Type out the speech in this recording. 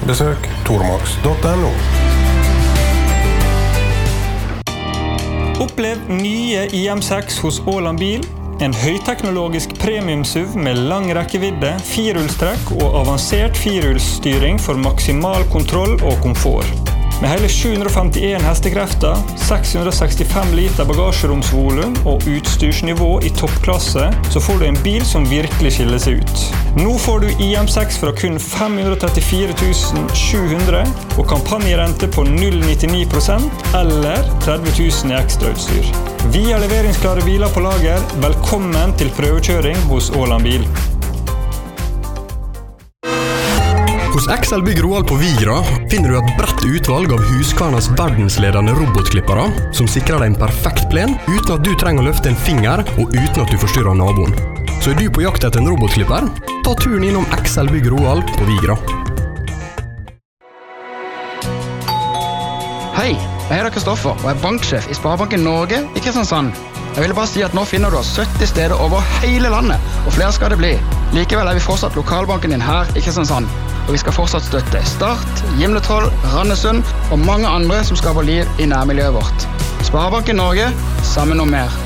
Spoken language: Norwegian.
besøk tormax.no. Opplev nye IM6 hos Åland Bil. En høyteknologisk premium-SUV med lang rekkevidde, firehjulstrekk og avansert firehjulsstyring for maksimal kontroll og komfort. Med hele 751 hestekrefter, 665 liter bagasjeromsvolum og utstyrsnivå i toppklasse, så får du en bil som virkelig skiller seg ut. Nå får du IM6 fra kun 534 700 og kampanjerente på 0,99% eller 30 000 i ekstrautstyr. Vi har leveringsklare biler på lager. Velkommen til prøvekjøring hos Åland Bil. Hos XL Bygg Roald på Vigra finner du et bredt utvalg av Husqvarnas verdensledende robotklippere som sikrer deg en perfekt plen uten at du trenger å løfte en finger og uten at du forstyrrer naboen. Så du på jakt etter en robotklipper? Ta turen innom XL Bygg Roald på Vigra. Hei, jeg heter Kristoffer og er banksjef i Sparebanken Norge i Kristiansand. Jeg ville bare si at nå finner du oss 70 steder over hele landet, og flere skal det bli. Likevel er vi fortsatt lokalbanken din her i Kristiansand, og vi skal fortsatt støtte Start, Gimletroll, Randesund og mange andre som skaper liv i nærmiljøet vårt. Sparebanken Norge, sammen om mer.